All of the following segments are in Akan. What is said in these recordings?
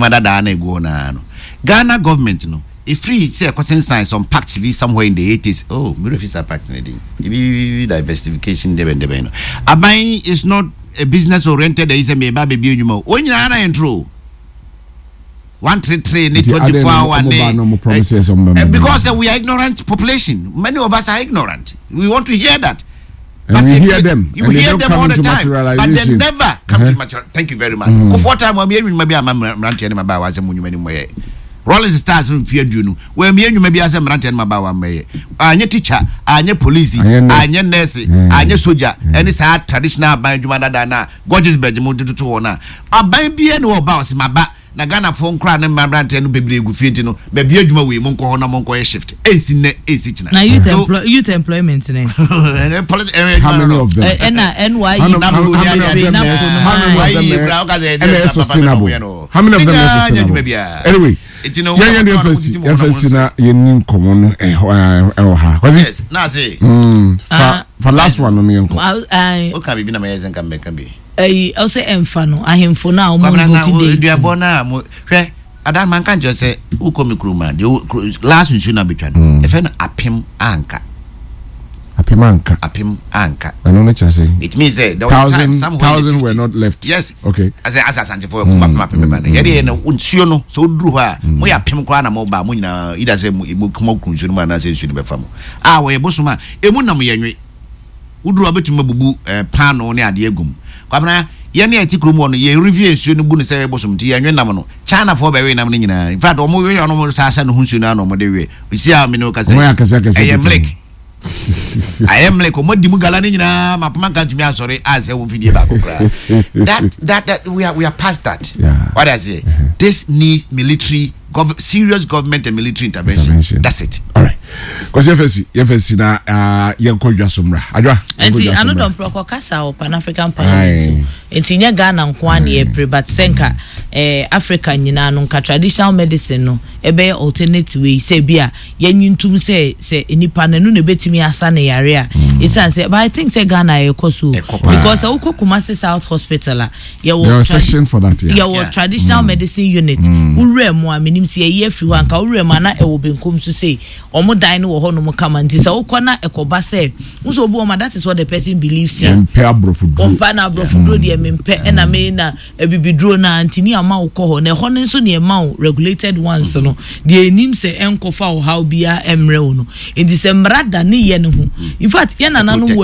madada na go na no Ghana government no if free say question sign some pact be somewhere in the 80s me refuse that pact na be diversification de no aban is not a business oriented there is a me ba be nyuma onyina na intro 133 need 24 hour because we are ignorant population. Many of us are ignorant. We want to hear that. And but we hear them. You hear them all the time, but they never come to material. Thank you very much. For time when maybe I'm ranting my was a monument. Rolling stars in fear you. When me maybe as a ranting my bow may. Anya teacher, anya police, anya nurse, anya soldier, and it's a traditional by Jumadana, gorgeous bedroom to honor. I buy beer no about my back. Na Ghana phone cry na membrante no bebre gu fienti no be bia adwuma we monko ho na monko shift esi na esi china na youth employment ne how many of them NY how many of them are sustainable anyway you na yenin komo no ha yes na say for last one no me enko o ka bi na me yezen kan be I say enfano ahemfo na o mo go duabona mo hwe adan man kan je say ukomi kruma de last nsu na betwa no e fe na apem anka I know what you're saying. It means that there were thousand were not left. Yes. Okay. As asante for kuma apem ba na ye na nsuo no so duru ha mo ya apem kwa na mo ba mo nyina ida say mo kuma kunsu no ma na say nsu no be fa mo we bosoma emu nam yenwe uduru abetuma bubu pano ne ade agum kwabna ye ne atikuru mo no ye review nsuo no bu no say bosom ti yanwe nam no China for be we nam no nyina in fact omo we no mo sasa no nsuo no mo de we si a me no ka say I am like omo dimu gala ni nyina mapama kan tumi asori as e won fidie ba kokra that we are past that. What I say this needs military serious government and military intervention. That's it. All right. Because FSC na yankodwa somra. Adwa. Enti anu don proko kasa o Pan African Parliament. Enti nya Ghana nko an ye pre but senka Africa nyina no nka traditional medicine no ebe alternative way say bia yanyuntum say enipa na no na betimi asa na yare a. Isan say but I think say Ghana e koso because Kumasi South Hospital there was section for that yeah. Your traditional medicine unit. Uremo aminim say ye free ho anka uremo na e wo benkum so say omo dan no wo ho no mo kama nti say ukona ekoba say nso obu oma that is what the person believes in ompa na brofudro de mempe na me na ebibidro na antini ama ukọ ho na ho nso ne ma regulated ones no de enim say enkofa ho how bia emre wo no nti say mrada ne ye ne ho in fact ye nana no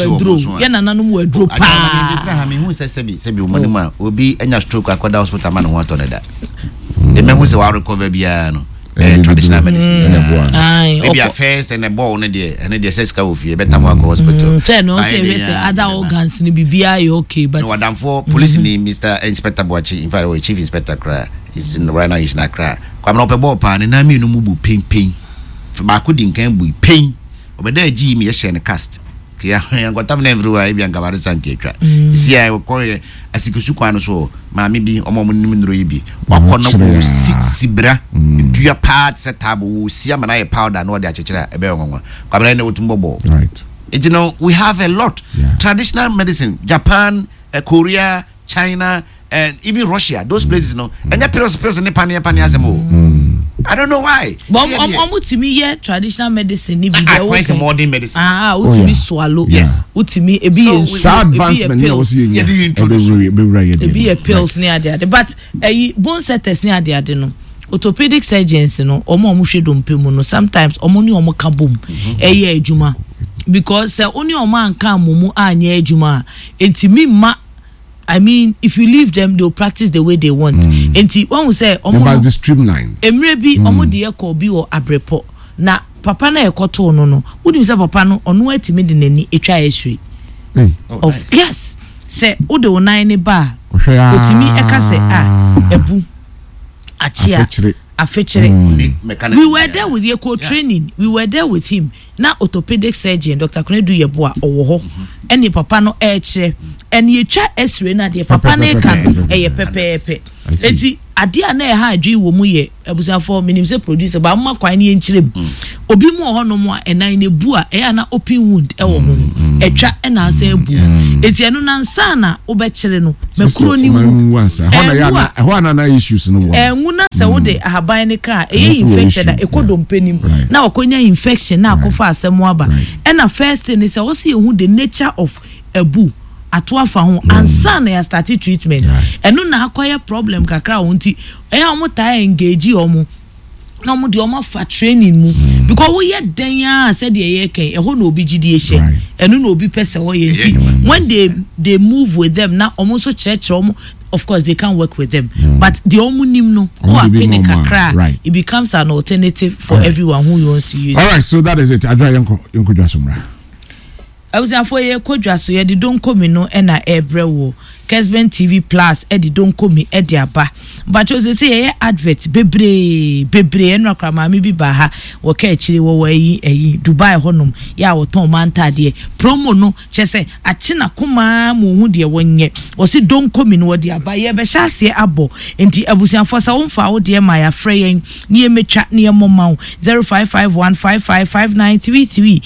wo adro pa ha me hu say sebi omanima obi enya stroke akoda hospital man ho atoneda de me hu say wa recover bia no traditional medicine maybe affairs and a ball and the says ka ofie better work hospital no say other organs ni bibia you okay but no adam for police ni Mr. Inspector Boachi in fact chief inspector cry is in right now is na cry kwa na opebo pa ni na me no mu bu pain ba ko din kan bu pain obeda gi me ye share ne cast ya ngotam na everywhere bi anka barisa nketwa si ai ko asikusu kwa no so maami bi omom nim nro yi bi wakono wo sibra dua part setup wo si amana ye powder no de achechira ebe ngonwa kwabra na otumbobo right you know we have a lot traditional medicine Japan Korea China and even Russia those places no and that person ne pani asemo I don't know why but omutimi ye traditional medicine ni bi there was modern medicine utimi swallow utimi ebi advancement no was yin ebi pills ni ade but bone setters ni ade no orthopedic surgeons no omo hwedom pemu no sometimes omo ni omo ka bom adwuma because oni omo anka amumu anya adwuma entimi ma I mean, if you leave them, they'll practice the way they want. And when we say, they must be streamlined. Maybe omo de ko bi o abrepo na papa na ekoto no no. Wodi say papa no ono atimi de nani etwa esri. Of yes. Say o de onan ne ba. Otimi eka say ebu achia afechire. We were there with Yeko training. We were there with him. Na orthopedic surgeon Dr. Konedu Yeboa owo ho. Eni papa no eche and ye twa esre na de papa na kan eye pepepe. Enti ade a na e ha adwi wo mu ye abusafo minim se producer ba mma kwan ne ye nchirem. Obi mu ho no mu a enan ne bu a e na open wound e wo ho. etwa na asa ebu eti eno na nsa na obekere no makuro ni mu ho na issues no wo enwuna se wo de ahaban ne ka infected ekodompenim na wakonya infection na akofa asemo aba na first thing is wo see hu the nature of ebu ato afa ho ansa na ya start treatment eno na akoya problem kakra wonti omo ta engage omo no mo de omo fa training mu because we ye den ya said ye ken ho na obi gidi ehye eno na obi pese wo ye nti when they move with them na omo so church omo of course they can't work with them but the omunim no kakra it becomes an alternative for everyone who wants to use all right so that is it adwa yenko dwasomra I was afo ye kodwaso ye de don komi no na ebrewo Kesben TV Plus edi don komi edi aba but you say ye advert bebre enra krama mi bi ba ha wo ka akiri wo yi Dubai honum ya wo ton manta de promo no chese achina kuma mu hu de wonye wo si don komi no odi aba ye be hyase abo enti abusianfo sa wo mfa wo de ma ya freyen ni emetwa ni emoma 0551555933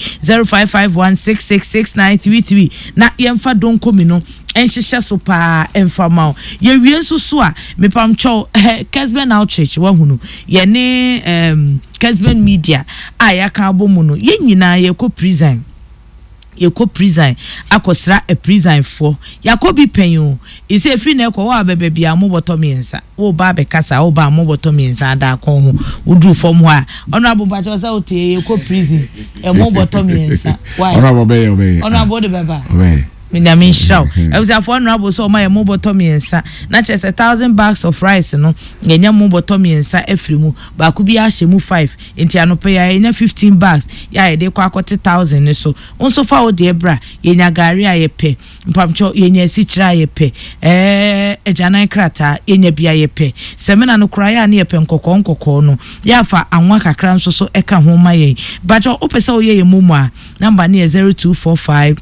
0551666933 na yemfa don komi no enhihye so pa enfama ye wie nso so a mepamcho Kesben Outreach wa hunu ye ne Kesben Media aya ka abomu no ye nyina ye ko prison akosra a prison for yakobi penyo ise efi na ekwo wa bebe bia mo botomi ensa wo ba be kasa wo ba mo botomi ensa da kon ho udu fom ho a ono abubacho sa ote ye ko prison e mo botomi ensa why ono abobe ono abode beba Minyamin show. I was a phone rabo so my mobile Tommy and sa. Not just 1,000 bags of rice, no. Yenya mobile Tommy and sa efrimu. Ba kubi ashemu 5. Inti anope ya yenya 15 bags. Ya de kwa 40,000 so. Onso fa o de bra. Yenya gari a yepe. Mpamcho yenya sichira yepe. Ejana krata yenya bia yepe. Semena no kraya ni yepe nkoko no. Ya fa anwa kakra nso so eka ho ma ye. Bacho opesa o ye mumwa. Number ni 0245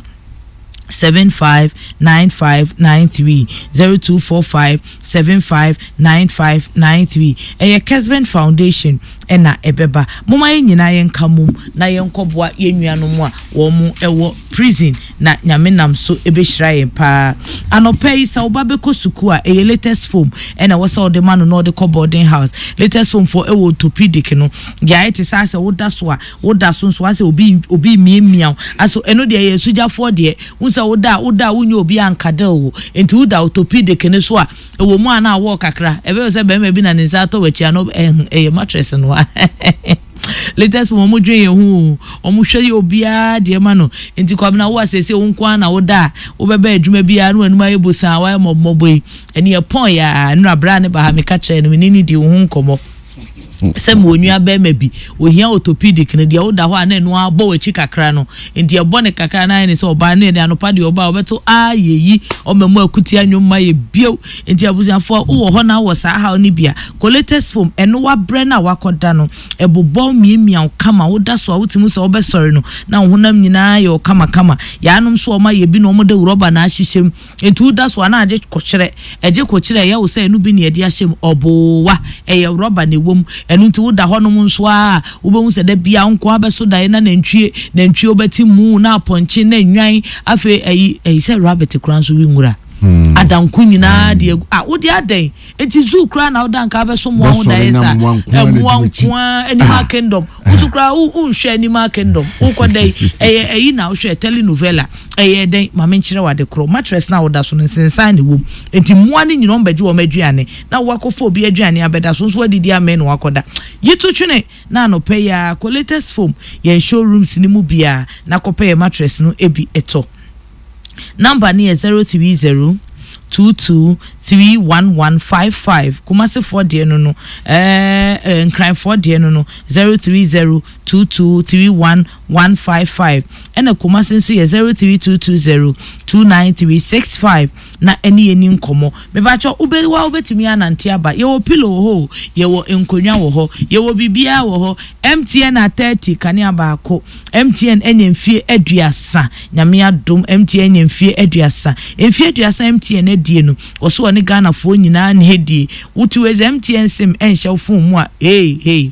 759593 0245 759593 Kesben Foundation ena ebeba moma nyina yenkamum na yenkobwa yenuanom a wo mu ewo prison na nyamenam so ebehira yen pa anopai sa obabeko suku a latest form ena wo sa odema no no de boarding house latest form for ewo orthopedic no ya eti sa se woda so nso ase obi miemiaw aso eno de ye suja for de unsa woda unyo obi ankade wo enti woda orthopedic ne so a ewo mu ana wo kakra ebe se be ma bi na nsa to wachi ano mattress no latest mo dwen hu omo hwe ye obia de ma no enti kwabna wo asese wo nko na wo da wo beba adwuma bia no anuma yebosa wa moboi eni e pon ya nura bra ne ba ha me ka kire no ni di wo nkomo sem onua be ma bi ohia orthopedic ne de wo da ho ana no abo wachi kakra no enti e bone kakra na ne se oba ne de anopa de oba obeto ayeyi omemu akuti anwoma ye bio enti abuzianfo wo ho na wo sa ha oni bia latest form eno wa bre na wakoda no ebobom miemia kama wo da so a wutimu so obesori no na honam nyina ye kama ya anum so oma ye bi no mo de roba na ahyehyem enti wo da so na age kokyere ye wo se enu bi ne de ahyem obowa eye roba ne wom enu nti wo da honom nso a wo be hu se da bia nko abeso da na nantwie obeti mu na aponche na nwan afi eyi se rabbit kran so wi ngura adanku nyina de wo de adan enti zoo kra na odan ka be so mo ho da yesa emuanko animal kingdom wo kra wo hwe animal kingdom wo kodai eyi na wo hwe telenovela den mama nkyere wade kro mattress na wo da so nsensan ne wo enti moa ne nyino mbaji wo maduane na wo akofo obi aduane abeda so so adidi amen no akoda yitu twene na no pay ya latest form ye showrooms ni mu bia na kopay mattress no ebi eto number ni 030 22311155 Kumasi for de no Nkran for de no 03022311155 ena Kumasi nso ye 032202935 na eni nkomo me ba cho ubeliwa ubetimi anante aba ye wo pillow ho ye wo enkonwa wo ho ye wo bibia wo ho MTN at 30 kani abako MTN enyemfie aduasa nyame adom MTN enyemfie aduasa emfie aduasa MTN die no oso ne Ghana fo nyina na hedie wutuweze MTN sim enhye fo mu a hey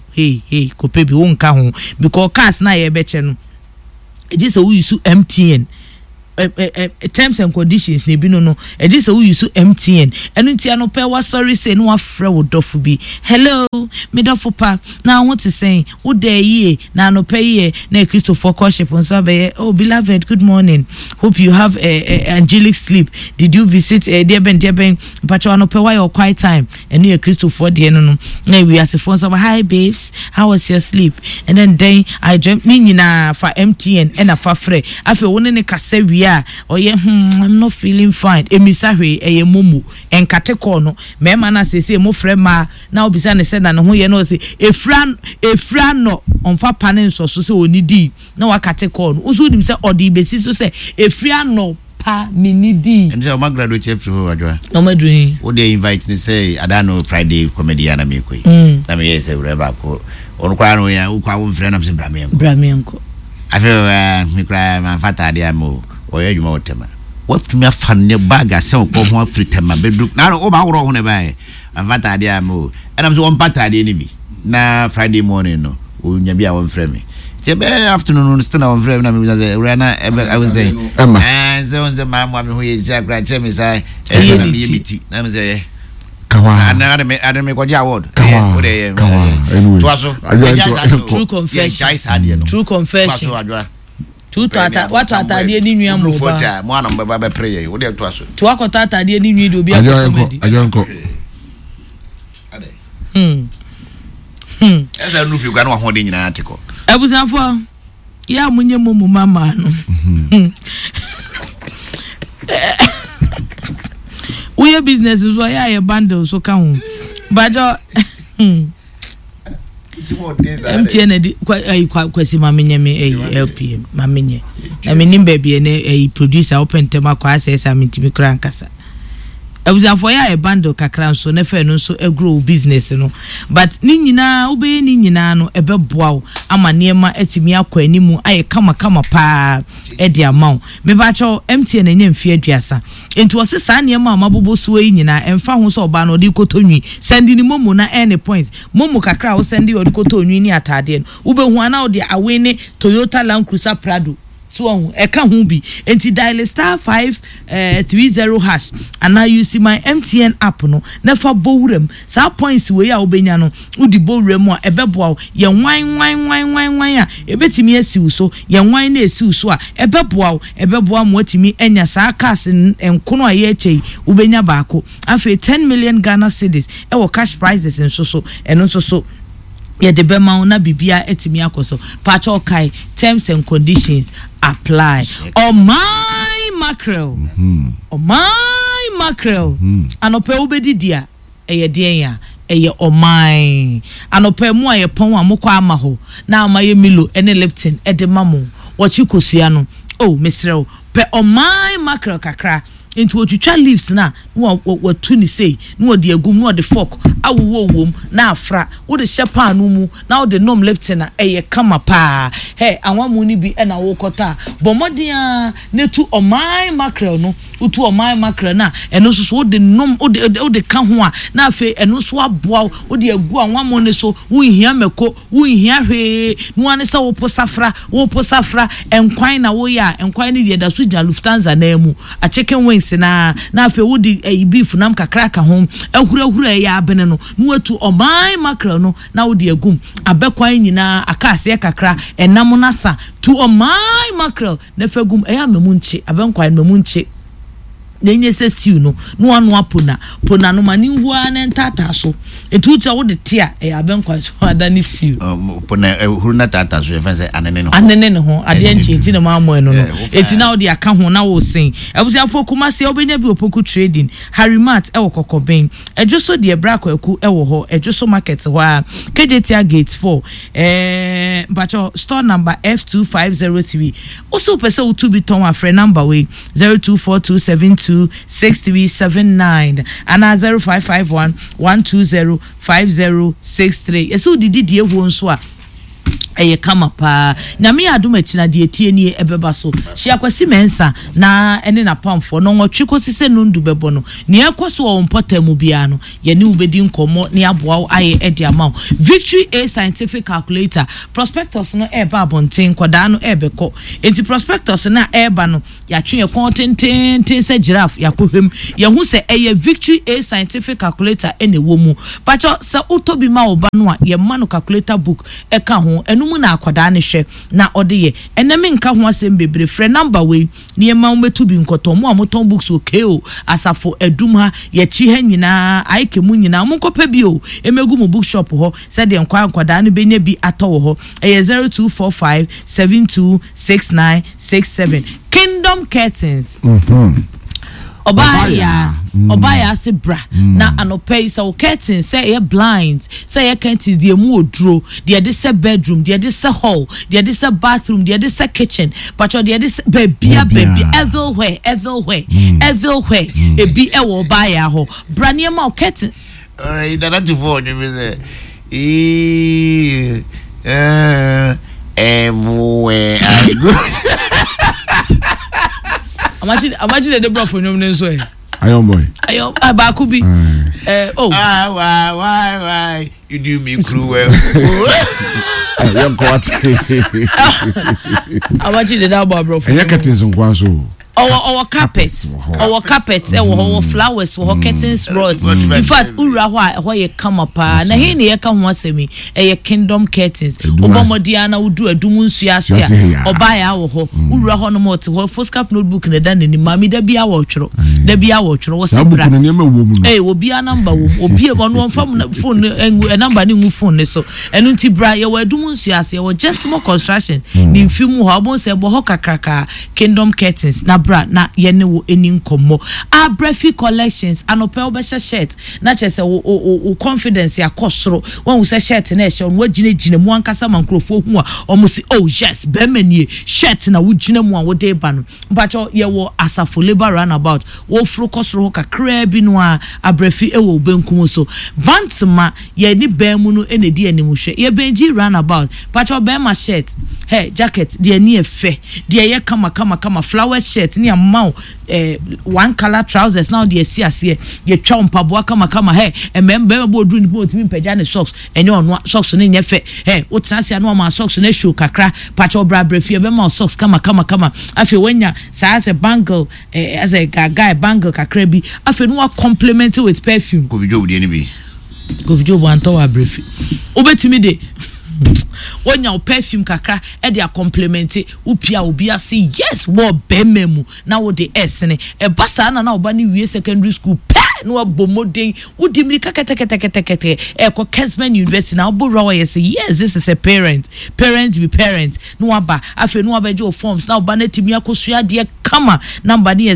kopebi wonka ho because cars na ye beche no eje se we use MTN terms and conditions ne bi no e dey say we use MTN enu ntia no pe wa sorry say no afre wo dofo bi hello me dofo pa na what to say wo dey ye na no pay ye na Christopher Worship on so be oh beloved good morning hope you have a angelic sleep did you visit dear ben pacho no pe wa your quiet time enu ye Christopher de no na we as phone so hi babes how was your sleep and then I dreamt ni nyina for MTN and a fa frɛ afi woni ne kasa wia oye I'm not feeling fine emisahwe eye momu enkate call no mema na sese mo frɛ ma na obisa ne sɛ na ne ho ye no se efra no onfa panen so se onidi na wakate call no usu nim sɛ odi besi so sɛ efra no pa minidi and so my graduate chef to adwa no ma doing wo dey invite me say adano Friday comedy na me koi na me yes everywhere ko on kwa no ya ukwa wo mfrɛ na me se bramienko afi me kra ma fata dia mo oye dwuma otema what to me afane bag ase ko ho afritema bedu na o ba woro ho ne ba ma fata dia mo and so on pata dia ni bi na Friday morning no o nya bia wo mfrɛ me jebe afternoon no still on frame na me say rana I was saying so on the mama me who is gra che me say na me yimiti na me say kawa na me kwaji award kawa anyway true confession true confession true tata what atade ni nua mo ba mo ana mbaba be pray wo de to aso to akota atade ni nua de obi ajonko eza nufi kwa no ho de nyina atiko abusafo ya munye mumu mama no we business so ya bundle so ka ho bajo MTN di kwasi mamenye me LPM mamenye na menim baby ne producer open tema kwa asesa mitimi kra nkasa abusafo ya bundle kakra so na fe no so grow business no but ni nyina obe ni nyina no ebeboa wo ama niema atimi akwa animu aye kama pa edi amount me ba cho MTN enye mfie aduasa enti wo se sa niema amabobo so yi nyina emfa ho so oba no de kotonwi send ni momo na any points momo kakra wo send yo de kotonwi ni atade no ube hu ana wo de awene Toyota Land Cruiser Prado so eka hu bi enti dial *530# and now you see my MTN app no never bowrem sa points we ya obenya no udi bowrem a ebeboa ye wan a ebetimi asiu so ye wan na asiu so a ebeboa mo atimi enya sa cash enkono a ye chei ubenya baako afi 10 million Ghana cedis e wo cash prizes so eno so ye de bema na bibia etimi akoso pacho kai terms and conditions apply. Oh my mackerel. Oh my mackerel. Anope ubedi dia eye dia eye oh my anope mu aye pon amokwa amaho na amaye milo ene leptin ede mamu wachi kosua no oh mesrel pe oh my mackerel kakra into otwitwa leaves na wo tu ni sei no de agum no de fork awo wom na afra wo de shepa no mu na wo de nom left na eye kama pa he anwamu ni bi na wo kota bomodia ne tu o my mackerel no utu o my mackerel na eno so wo de nom wo de ka ho a na afi eno so aboa wo de agu anwamu ne so wo hia meko wo hia hwe no ane sa wo posafra enkwan na wo ya enkwan ni de da so ja Lufthansa na emu a chicken wings na afi wo de beef nam kakra ka ho ahura ya abene no watu o my mackerel no na wo de agum abekwan nyina akase kakra enam na sa to o my mackerel na fagum eya memunche abenkwan memunche nenye se stew no anu apona no mani hua na ntata so etutu wo de tia abenkwan so adani stew pona huru na tata so e fa say anene no ho ade nchi enti na mamo no enti na wo de aka ho na wo sen ebusia fo kuma se obenya bi opoku trading Harimat wo kokoben ejoso de brako aku wo ho ejoso market ho a KJT gate 4 bacho store number F2503 also pese wo to bi ton afre number we 0242726379 and 0551120563 yesu didi die ho nso a eye kama pa na me adom akina de etie ni ebeba so hia kwasi mensa na ene na pamfo no nwotwe kosise no ndu bebo no ne ekoso wo mpota mu bia no ye ne ubedi nkomo ne aboa aye edi amount Victory A scientific calculator prospectus no eba abonten kwada no ebeko enti prospectus na eba no ya twe kontenten se giraffe yakohwem ye hu se eye Victory A scientific calculator ene wo mu pacho se utobi ma oba no a ye ma no calculator book eka ho enum na akwada ne hwe na ode ye eneme nka ho asem bebre frɛ number we ne ma umetu bi nkoto mo amoton books okeo asafo edum ha ye chi ha nyina aike mu nyina mo nkopa bi o emegu mu bookshop ho se de nkwada no benya bi atɔ ho eye 0245726967 Kingdom Curtains Obaya se bra na anopay so curtains say e blinds say e curtains de mu odro de dey bedroom de dey hall de dey bathroom de dey kitchen but de dey baby everywhere e bi e wo Obaya ho bra ne ma curtain that to phone you say everywhere I go Imagine the bro for no name so Ayo boy. Ayo abaku bi. Why you do me cruel. Ayo kwat. Imagine the bro for. Enya curtains nkwan so. Our carpets our flowers for curtains rods in fact ura ho ye come up na he ne ye ka ho asemi e Kingdom Curtains obomodia na udu adum nsuase a obaya wo ho ura ho no mot ho foolscap notebook ne dan ni mami da bia wo tworo wo sebra obi a number wo obi e no fam phone number ni ngu phone ne so enu nti bra ye wo adum nsuase ye wo just more construction ni mfimu ho abon se bo ho kakraka Kingdom Curtains na bra na yene wo eni nkomo Abrefi collections anope obesha shirt na chese wo confidence ya kosoro won wo se shirt na e she wo gine mu ankasa mankrofo hu a omusi oh yes be manie shirt na wo gine mu a wo de ba no mpacho ye wo asafo labor runabout wo fro kosoro kakra bi no a Abrefi e wo benkum so bantma ye ni ban mu no enedi animu hwe ye benji runabout mpacho be ma shirt hey jacket de ani efe de ye kama flower shirt ni amount one color trousers now the see ye twa mpaboa kama hey emembe bo dru ni bo timi pagya ne socks enye ono socks ne nyefe hey wo transia no ma socks ne show kakra pacho bra Brefie be ma socks kama afi wenya sa as a bangle as a guy bangle kakra bi afi no compliment with perfume ko video de ni bi ko video bo anto wa Brefie obetimi de wonya perfume kakra e dey complement upia obi ase yes wo bememu na wo de esne e basa na oba ni wie secondary school no abomoden wudi mrika kete e ko Kesman University na obo rawa yes this is a parent be parent no aba afi no aba jo forms na oba na timi akosua de kama number ni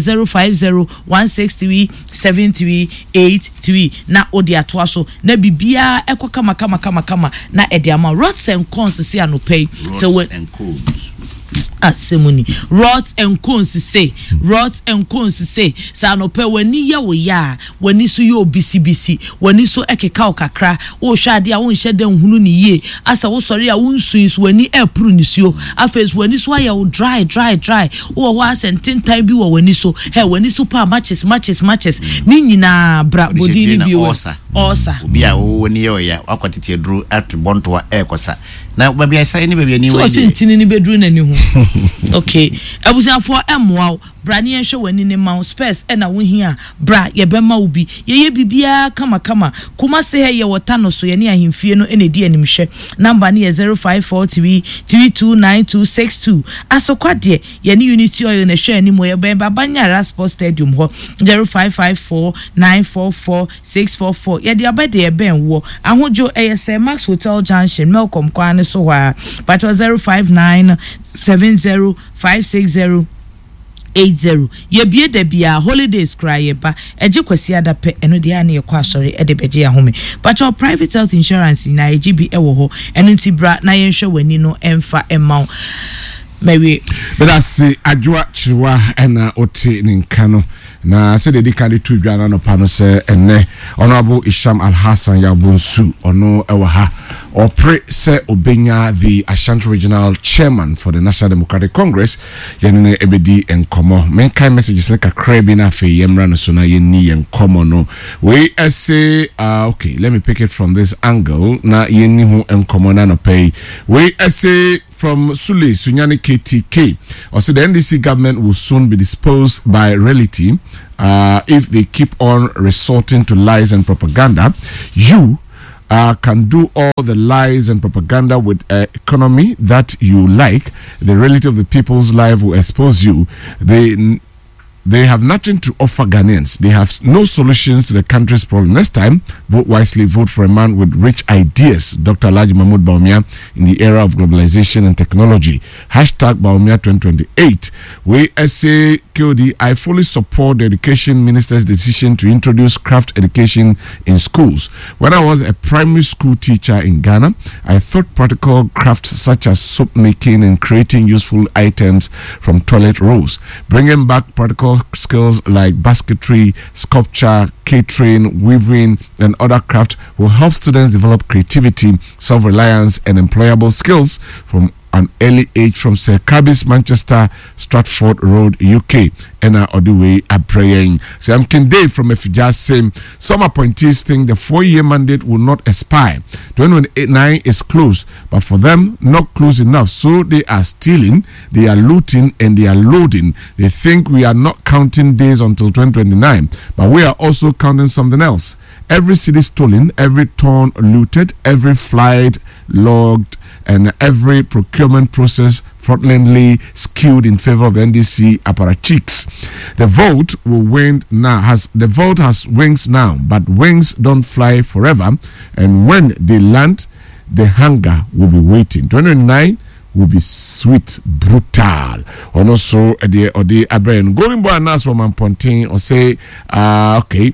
0501637383 na odi atoa so na bibia e ko kama na e de ama rots and cons see anopay so when and cones asemuni rots and cones say sa anopay wani ya wo ya wani so yo bisi wani so ekeka okakra wo hwade a wo nhye dan hunu ni ye asa wo sori a wo nsuisu wani epru ni suo afes wani so ya wo dry wo ho asententan bi wo wani so wani so pa matches ni nyina bra bodi ni bi osa obi a wo wani ye ya akwatete dru at bonto a ekosa na baby asai ni baby ani wo so sentini ni bedru na ni ho okay abusanfo emwa brani enhwe wani ne ma space na wo hia bra ye bema obi ye bibia kama kuma se he ye wota no so ye ne ahemfie no ene di animhwe number ne 0543329262 asokwa de ye ne unity oil na hwe animu ye beba banyara sports stadium ho 0554944644 ye de abade ye ben wo ahojo ese Max Hotel Junction Melcom kwane so wa but 0597056080 ye bie da bia holidays cry ba eje kwasi adape eno de ane ekwa asori ede beje ahome but your private health insurance na EGB ewo ho eno ntibra na ye hwe wani no emfa emma maybe but asi adwa chirwa ena oti ninkano na se de kan tu dwana no pano se enne honorable Isham Al Hassan ya bonsu ono ewa ha or pray se obenya the Ashanti Regional Chairman for the National Democratic Congress yenene ebedi enkomo men kai messages na kakra bi na fe yemra no so na yenni enkomo no we say okay, let me pick it from this angle na yenni hu enkomo na no pay we say from Sule Sunyani KTK or say the NDC government will soon be disposed by reality if they keep on resorting to lies and propaganda. You can do all the lies and propaganda with economy that you like. The reality of the people's life will expose you. They have nothing to offer Ghanaians. They have no solutions to the country's problem. Next time, vote wisely, vote for a man with rich ideas. Dr. Alhaji Mahmoud Bawumia in the era of globalization and technology. Hashtag Bawumia 2028. We say KOD, I fully support the Education Minister's decision to introduce craft education in schools. When I was a primary school teacher in Ghana, I thought practical crafts such as soap making and creating useful items from toilet rolls. Bringing back practical skills like basketry, sculpture, catering, weaving, and other crafts will help students develop creativity, self-reliance, and employable skills from an early age from Sir Cabis, Manchester, Stratford Road, UK. And all the way at praying. So I'm King Dave from Efija saying some appointees think the 4-year mandate will not expire. 2029 is close, but for them, not close enough. So they are stealing, they are looting, and they are loading. They think we are not counting days until 2029, but we are also counting something else. Every city stolen, every ton looted, every flight logged, and every procurement process fraudulently skewed in favor of NDC apparatchiks. The vote will win now. The vote has wings now, but wings don't fly forever. And when they land, the hunger will be waiting. 2029 will be sweet, brutal. And also, the Abraham going by and ask from Ponting or say, okay.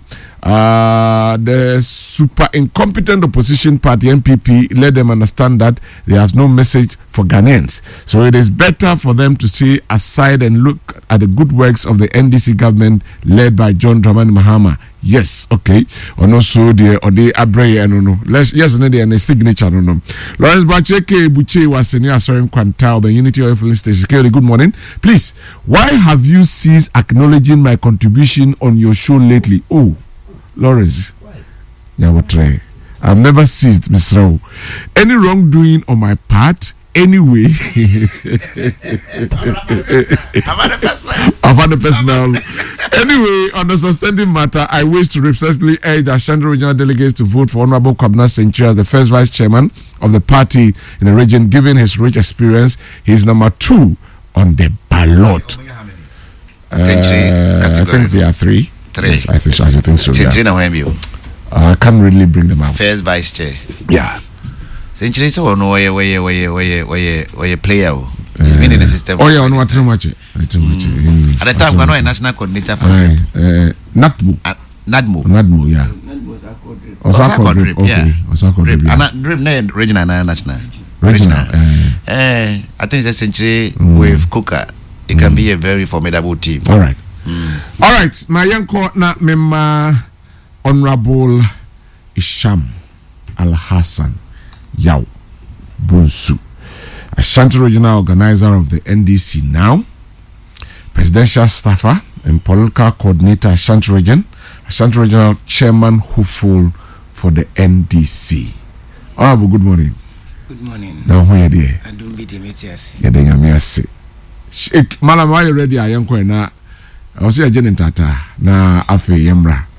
The super incompetent opposition party NPP let them understand that they have no message for Ghanaians. So it is better for them to stay aside and look at the good works of the NDC government led by John Dramani Mahama. Yes, okay. And also the Abrey, I don't know. Yes, no, the signature, I don't know. Lawrence Bacheke Buche was senior Sorin Quantao, the Unity Oil Filling Station. Good morning. Please, why have you ceased acknowledging my contribution on your show lately? Oh, Lawrence, yeah, what try? I've never ceased, Mr. Rao. Any wrongdoing on my part, anyway. I've had a personal. Anyway, on the sustaining matter, I wish to respectfully urge the Ashanti Regional delegates to vote for Honorable Kwabena Century as the first vice chairman of the party in the region. Given his rich experience, he's number 2 on the ballot. I think there are 3. Yes, I think so. Yeah. I can't really bring them out. First vice chair. Yeah. Century so no way player. He's been in the system. Oh yeah, no too much. At the time when I national coordinator for Nadmo, yeah. Osaka Drip, okay. Osaka Drip. And Drip regional national. Regional. I think the Century with Kuka, it can be a very formidable team. All right. All right, my young court na member Honorable Isham Al-Hassan Yao Bunsu, Ashanti Regional Organizer of the NDC now, Presidential Staffer and Political Coordinator Ashanti Regional Chairman hopeful for the NDC. Honorable, good morning. Good morning. Now who are you? I don't be the Metiasi. Yeah, then you're Madam, are you ready? I am going now. I was here, Tata, na Afe Yembra.